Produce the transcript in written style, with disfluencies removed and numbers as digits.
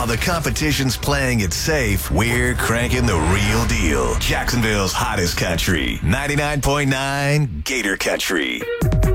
While the competition's playing it safe, we're cranking the real deal. Jacksonville's hottest country. 99.9 Gator Country.